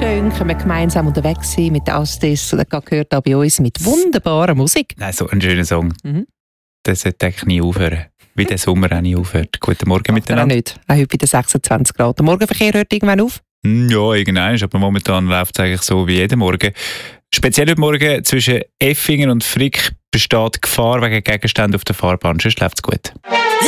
schön können wir gemeinsam unterwegs sein mit Astis. Das gehört auch bei uns mit wunderbarer Musik. Nein, so ein schöner Song. Das sollte eigentlich nie aufhören. Wie der Sommer auch nie aufhört. Guten Morgen miteinander. Auch nicht. Auch heute bei den 26 Grad. Der Morgenverkehr hört irgendwann auf? Ja, irgendwann. Aber momentan läuft es eigentlich so wie jeden Morgen. Speziell heute Morgen zwischen Effingen und Frick besteht Gefahr wegen Gegenständen auf der Fahrbahn. Sonst läuft es gut.